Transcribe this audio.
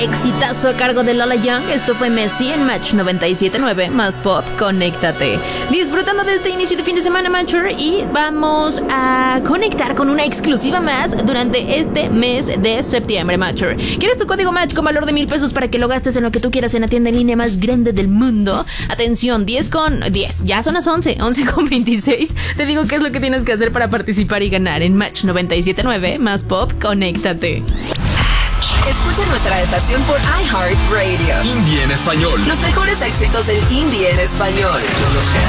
exitazo a cargo de Lola Young. Esto fue Messi en Match 97.9 más Pop. Conéctate. Disfrutando de este inicio de fin de semana, Matcher, y vamos a conectar con una exclusiva más durante este mes de septiembre, Matcher. ¿Quieres tu código Match con valor de $1,000 para que lo gastes en lo que tú quieras en la tienda en línea más grande del mundo? Atención, 10, ya son las 11:26. Te digo qué es lo que tienes que hacer para participar y ganar en Match 97.9 más Pop. Conéctate. Escucha nuestra estación por iHeartRadio. Indie en español. Los mejores éxitos del indie en español. Yo lo sé.